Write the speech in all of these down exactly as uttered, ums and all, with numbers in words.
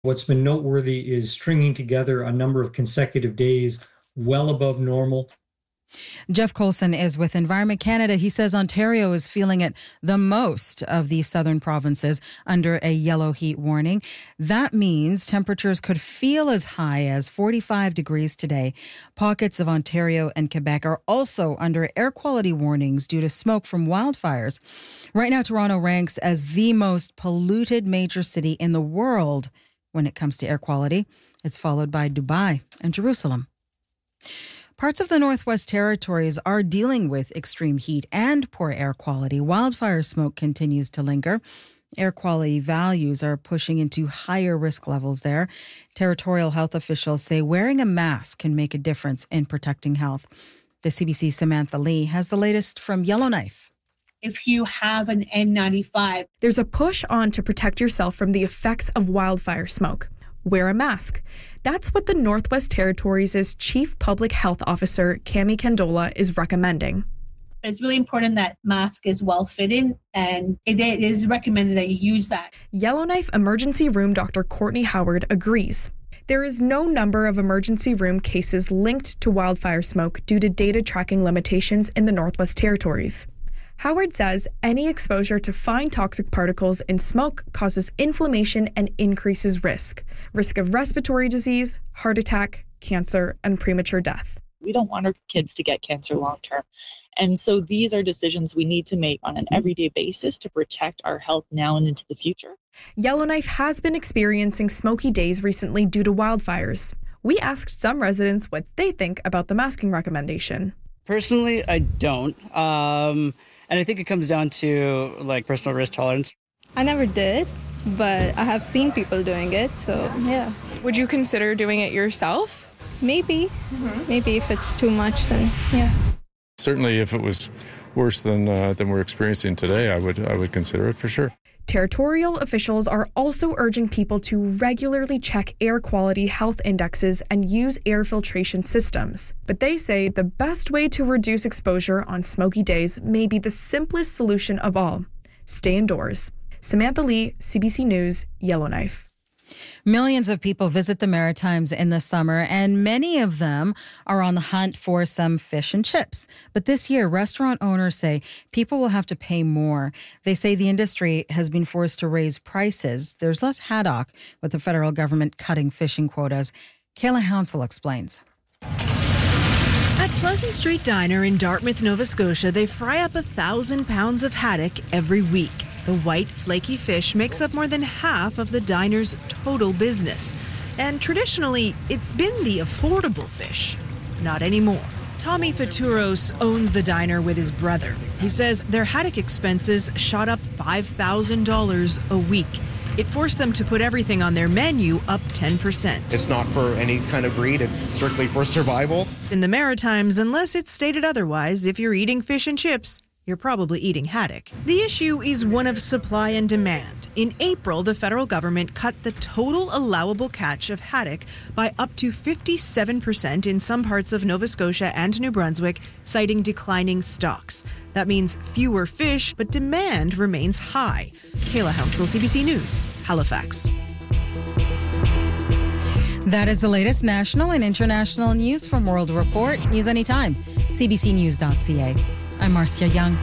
What's been noteworthy is stringing together a number of consecutive days well above normal. Jeff Coulson is with Environment Canada. He says Ontario is feeling it the most of the southern provinces under a yellow heat warning. That means temperatures could feel as high as forty-five degrees today. Pockets of Ontario and Quebec are also under air quality warnings due to smoke from wildfires. Right now, Toronto ranks as the most polluted major city in the world when it comes to air quality. It's followed by Dubai and Jerusalem. Parts of the Northwest Territories are dealing with extreme heat and poor air quality. Wildfire smoke continues to linger. Air quality values are pushing into higher risk levels there. Territorial health officials say wearing a mask can make a difference in protecting health. The C B C's Samantha Lee has the latest from Yellowknife. If you have an N ninety-five, there's a push on to protect yourself from the effects of wildfire smoke. Wear a mask. That's what the Northwest Territories' Chief Public Health Officer, Cami Candola, is recommending. It's really important that mask is well-fitting, and it is recommended that you use that. Yellowknife Emergency Room Doctor Courtney Howard agrees. There is no number of emergency room cases linked to wildfire smoke due to data tracking limitations in the Northwest Territories. Howard says any exposure to fine toxic particles in smoke causes inflammation and increases risk. Risk of respiratory disease, heart attack, cancer, and premature death. We don't want our kids to get cancer long term. And so these are decisions we need to make on an everyday basis to protect our health now and into the future. Yellowknife has been experiencing smoky days recently due to wildfires. We asked some residents what they think about the masking recommendation. Personally, I don't. Um... And I think it comes down to like personal risk tolerance. I never did, but I have seen people doing it, so yeah. Would you consider doing it yourself? Maybe. Mm-hmm. Maybe if it's too much, then yeah. Certainly if it was worse than uh, than we're experiencing today, I would I would consider it for sure. Territorial officials are also urging people to regularly check air quality health indexes and use air filtration systems. But they say the best way to reduce exposure on smoky days may be the simplest solution of all: stay indoors. Samantha Lee, C B C News, Yellowknife. Millions of people visit the Maritimes in the summer, and many of them are on the hunt for some fish and chips. But this year, restaurant owners say people will have to pay more. They say the industry has been forced to raise prices. There's less haddock with the federal government cutting fishing quotas. Kayla Hounsell explains. At Pleasant Street Diner in Dartmouth, Nova Scotia, they fry up a thousand pounds of haddock every week. The white, flaky fish makes up more than half of the diner's total business. And traditionally, it's been the affordable fish. Not anymore. Tommy Faturos owns the diner with his brother. He says their haddock expenses shot up five thousand dollars a week. It forced them to put everything on their menu up ten percent. It's not for any kind of greed, it's strictly for survival. In the Maritimes, unless it's stated otherwise, if you're eating fish and chips, you're probably eating haddock. The issue is one of supply and demand. In April, the federal government cut the total allowable catch of haddock by up to fifty-seven percent in some parts of Nova Scotia and New Brunswick, citing declining stocks. That means fewer fish, but demand remains high. Kayla Hounsell, C B C News, Halifax. That is the latest national and international news from World Report. News anytime, c b c news dot c a. I'm Marcia Young.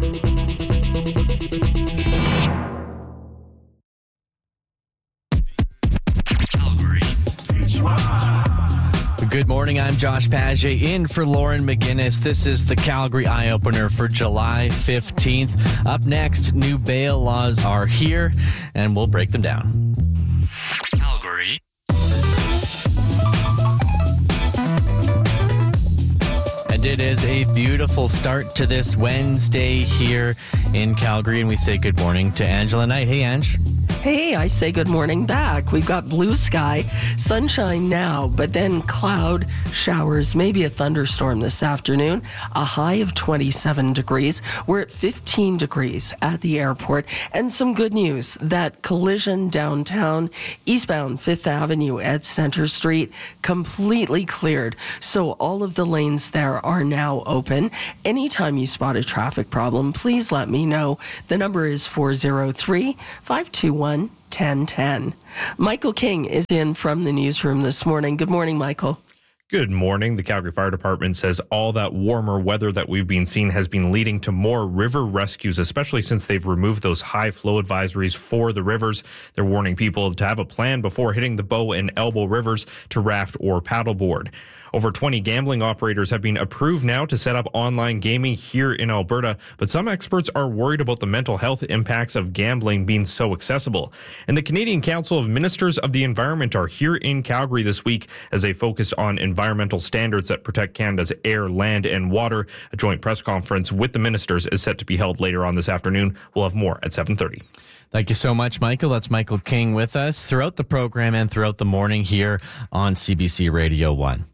Good morning, I'm Josh Paget in for Lauren McGinnis. This is the Calgary Eye Opener for July fifteenth. Up next, new bail laws are here, and we'll break them down. Calgary. And it is a beautiful start to this Wednesday here in Calgary, and we say good morning to Angela Knight. Hey, Ange. Hey, I say good morning back. We've got blue sky, sunshine now, but then cloud, showers, maybe a thunderstorm this afternoon. A high of twenty-seven degrees. We're at fifteen degrees at the airport. And some good news, that collision downtown, eastbound Fifth Avenue at Center Street, completely cleared. So all of the lanes there are now open. Anytime you spot a traffic problem, please let me know. The number is four oh three, five two one, one, ten ten. Michael King is in from the newsroom this morning. Good morning, Michael. Good morning. The Calgary Fire Department says all that warmer weather that we've been seeing has been leading to more river rescues, especially since they've removed those high flow advisories for the rivers. They're warning people to have a plan before hitting the Bow and Elbow rivers to raft or paddleboard. Over twenty gambling operators have been approved now to set up online gaming here in Alberta, but some experts are worried about the mental health impacts of gambling being so accessible. And the Canadian Council of Ministers of the Environment are here in Calgary this week as they focused on environmental standards that protect Canada's air, land, and water. A joint press conference with the ministers is set to be held later on this afternoon. We'll have more at seven thirty. Thank you so much, Michael. That's Michael King with us throughout the program and throughout the morning here on C B C Radio one.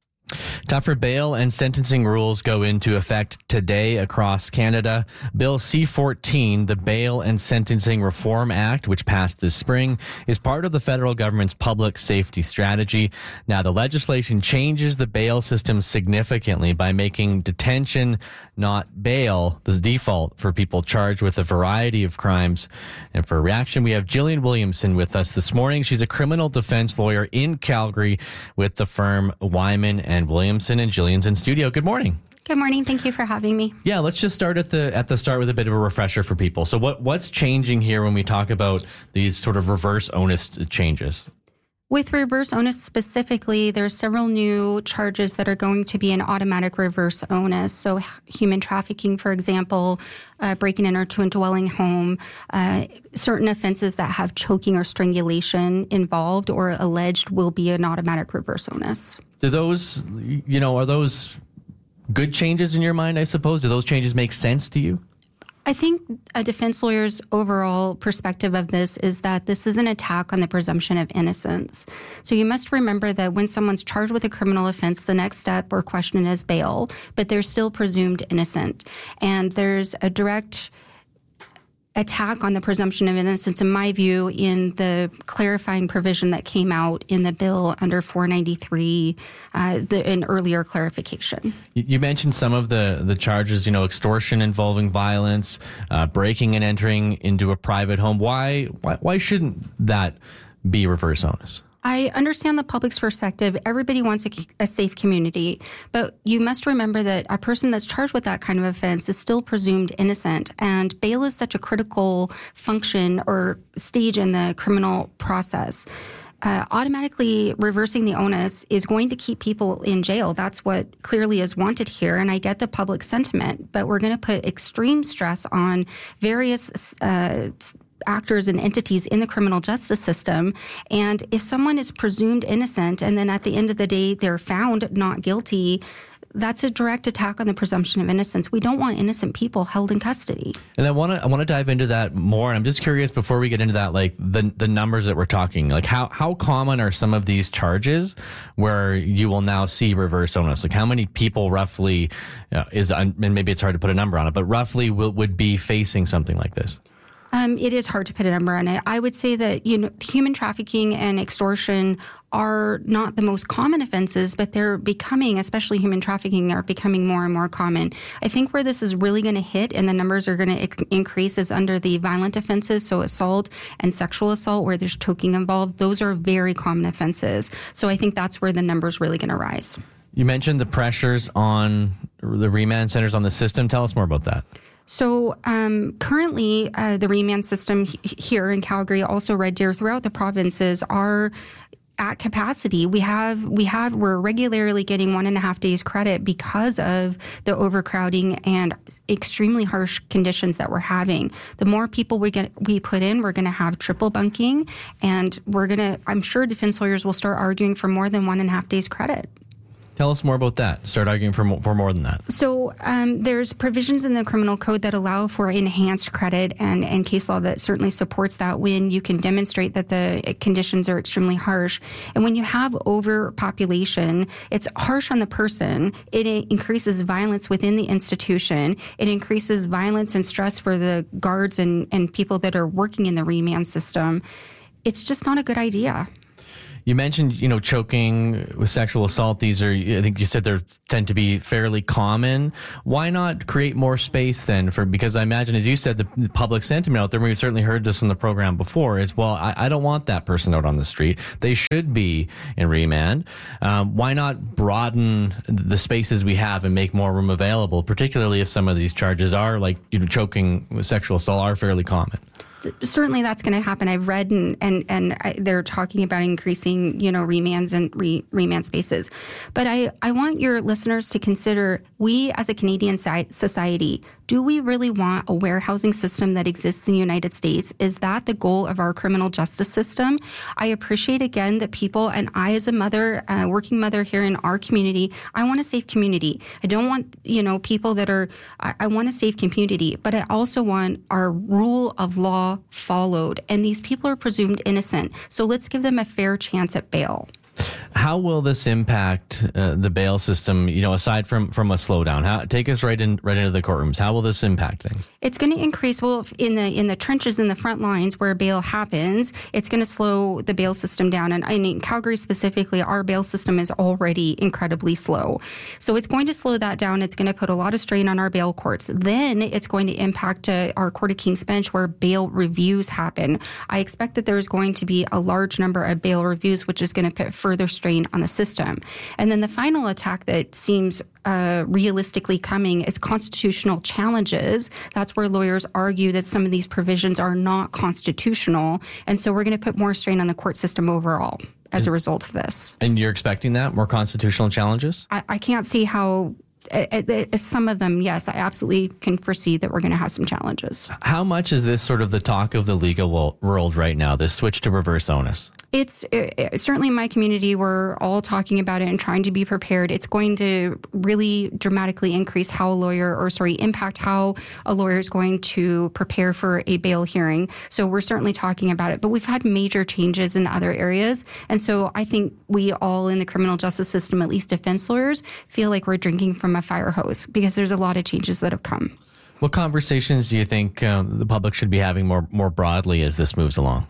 Tougher bail and sentencing rules go into effect today across Canada. Bill C fourteen, the Bail and Sentencing Reform Act, which passed this spring, is part of the federal government's public safety strategy. Now, the legislation changes the bail system significantly by making detention, not bail, the default for people charged with a variety of crimes. And for a reaction, we have Jillian Williamson with us this morning. She's a criminal defense lawyer in Calgary with the firm Wyman and Williamson, and Jillian's in studio. Good morning. Good morning. Thank you for having me. Yeah, let's just start at the at the start with a bit of a refresher for people. So what what's changing here when we talk about these sort of reverse onus changes? With reverse onus specifically, there are several new charges that are going to be an automatic reverse onus. So human trafficking, for example, uh, breaking into a dwelling home, uh, certain offenses that have choking or strangulation involved or alleged will be an automatic reverse onus. Do those, you know, are those good changes in your mind, I suppose? Do those changes make sense to you? I think a defense lawyer's overall perspective of this is that this is an attack on the presumption of innocence. So you must remember that when someone's charged with a criminal offense, the next step or question is bail, but they're still presumed innocent. And there's a direct attack on the presumption of innocence, in my view, in the clarifying provision that came out in the bill under four ninety-three, uh, the, an earlier clarification. You mentioned some of the, the charges, you know, extortion involving violence, uh, breaking and entering into a private home. Why, why, why shouldn't that be reverse onus? I understand the public's perspective. Everybody wants a, a safe community, but you must remember that a person that's charged with that kind of offense is still presumed innocent, and bail is such a critical function or stage in the criminal process. Uh, automatically reversing the onus is going to keep people in jail. That's what clearly is wanted here, and I get the public sentiment, but we're going to put extreme stress on various uh actors and entities in the criminal justice system. And if someone is presumed innocent and then at the end of the day they're found not guilty, that's a direct attack on the presumption of innocence. We don't want innocent people held in custody. And I want to I want to dive into that more. And I'm just curious, before we get into that, like the the numbers that we're talking, like how how common are some of these charges where you will now see reverse onus? Like how many people roughly you know, is, and maybe it's hard to put a number on it, but roughly will, would be facing something like this? Um, it is hard to put a number on it. I would say that, you know, human trafficking and extortion are not the most common offenses, but they're becoming, especially human trafficking, are becoming more and more common. I think where this is really going to hit and the numbers are going to increase is under the violent offenses, so assault and sexual assault, where there's choking involved. Those are very common offenses. So I think that's where the number's really going to rise. You mentioned the pressures on the remand centers on the system. Tell us more about that. So um, currently, uh, the remand system h- here in Calgary, also Red Deer, throughout the provinces, are at capacity. We have, we have, we're regularly getting one and a half days credit because of the overcrowding and extremely harsh conditions that we're having. The more people we get, we put in, we're going to have triple bunking, and we're going to, I'm sure defense lawyers will start arguing for more than one and a half days credit. Tell us more about that. Start arguing for more, for more than that. So um, there's provisions in the criminal code that allow for enhanced credit and, and case law that certainly supports that when you can demonstrate that the conditions are extremely harsh. And when you have overpopulation, it's harsh on the person. It increases violence within the institution. It increases violence and stress for the guards and, and people that are working in the remand system. It's just not a good idea. You mentioned, you know, choking with sexual assault. These are, I think you said they tend to be fairly common. Why not create more space then for, because I imagine, as you said, the, the public sentiment out there, we've certainly heard this on the program before, is, well, I, I don't want that person out on the street. They should be in remand. Um, why not broaden the spaces we have and make more room available, particularly if some of these charges are, like, you know, choking with sexual assault are fairly common? Certainly that's going to happen. I've read and and, and I, they're talking about increasing, you know, remands and re, remand spaces. But I, I want your listeners to consider, we as a Canadian society, do we really want a warehousing system that exists in the United States? Is that the goal of our criminal justice system? I appreciate, again, that people, and I as a mother, uh, working mother here in our community, I want a safe community. I don't want, you know, people that are, I, I want a safe community, but I also want our rule of law followed. And these people are presumed innocent. So let's give them a fair chance at bail. How will this impact uh, the bail system, you know, aside from, from a slowdown? How, take us right in right into the courtrooms. How will this impact things? It's going to increase, well, in the in the trenches, in the front lines where bail happens, it's going to slow the bail system down. And in Calgary specifically, our bail system is already incredibly slow. So it's going to slow that down. It's going to put a lot of strain on our bail courts. Then it's going to impact uh, our Court of King's Bench where bail reviews happen. I expect that there's going to be a large number of bail reviews, which is going to put further strain on the system. And then the final attack that seems uh, realistically coming is constitutional challenges. That's where lawyers argue that some of these provisions are not constitutional. And so we're going to put more strain on the court system overall as a result of this. And you're expecting that? More constitutional challenges? I, I can't see how... Uh, uh, some of them, yes, I absolutely can foresee that we're going to have some challenges. How much is this sort of the talk of the legal world right now, this switch to reverse onus? It's uh, certainly in my community, we're all talking about it and trying to be prepared. It's going to really dramatically increase how a lawyer, or sorry, impact how a lawyer is going to prepare for a bail hearing. So we're certainly talking about it, but we've had major changes in other areas. And so I think we all in the criminal justice system, at least defense lawyers, feel like we're drinking from a fire hose because there's a lot of changes that have come. What conversations do you think uh, the public should be having more more broadly as this moves along?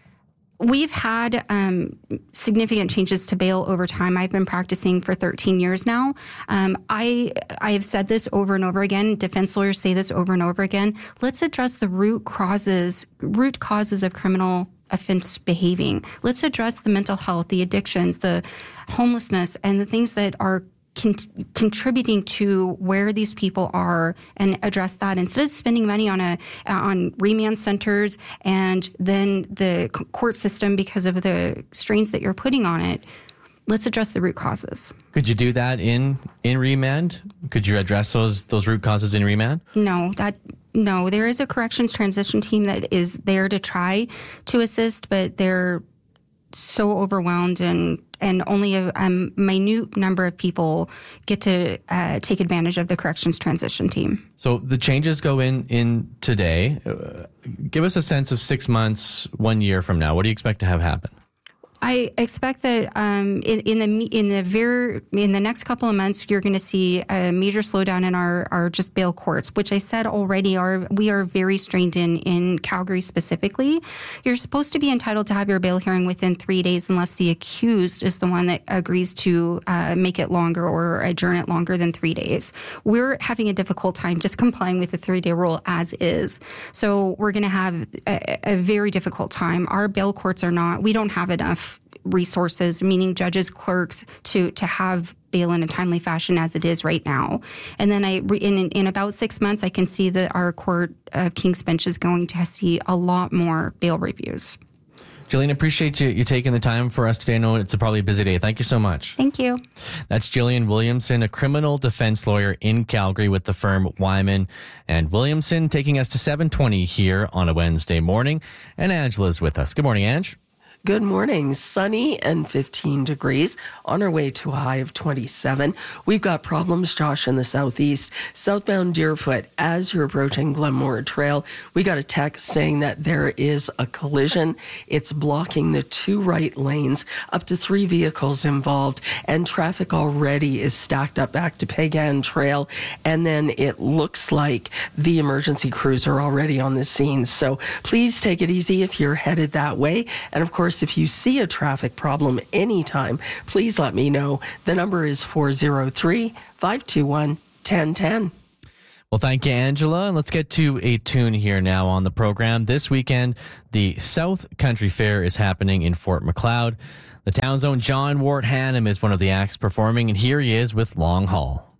We've had um, significant changes to bail over time. I've been practicing for thirteen years now. Um, I I have said this over and over again. Defense lawyers say this over and over again. Let's address the root causes root causes of criminal offense behaving. Let's address the mental health, the addictions, the homelessness, and the things that are Con- contributing to where these people are, and address that instead of spending money on a on remand centers and then the court system because of the strains that you're putting on it. Let's address the root causes. Could you do that in in remand? Could you address those those root causes in remand? No, that no. There is a corrections transition team that is there to try to assist, but they're so overwhelmed and and only a, a minute number of people get to uh, take advantage of the corrections transition team. So the changes go in in today. Uh, give us a sense of six months, one year from now. What do you expect to have happen? I expect that um, in, in the in the very in the next couple of months, you're going to see a major slowdown in our, our just bail courts, which I said already are we are very strained in in Calgary specifically. You're supposed to be entitled to have your bail hearing within three days, unless the accused is the one that agrees to uh, make it longer or adjourn it longer than three days. We're having a difficult time just complying with the three day rule as is. So we're going to have a, a very difficult time. Our bail courts are not. We don't have enough resources, meaning judges, clerks, to to have bail in a timely fashion as it is right now. And then I, in in about six months, I can see that our Court of King's Bench is going to see a lot more bail reviews. Jillian, appreciate you, you taking the time for us today. I know it's a probably a busy day. Thank you so much. Thank you. That's Jillian Williamson, a criminal defense lawyer in Calgary with the firm Wyman and Williamson, taking us to seven twenty here on a Wednesday morning. And Angela's with us. Good morning, Ange. Good morning. Sunny and fifteen degrees on our way to a high of twenty-seven. We've got problems, Josh, in the southeast. Southbound Deerfoot, as you're approaching Glenmore Trail, we got a text saying that there is a collision. It's blocking the two right lanes, up to three vehicles involved, and traffic already is stacked up back to Pagan Trail. And then it looks like the emergency crews are already on the scene. So please take it easy if you're headed that way. And of course, course, if you see a traffic problem anytime, please let me know. The number is four oh three, five two one, one oh one oh. Well, thank you, Angela. And let's get to a tune here now on the program. This weekend, the South Country Fair is happening in Fort Macleod. The town's own John Wart Hannam is one of the acts performing, and here he is with Long Haul.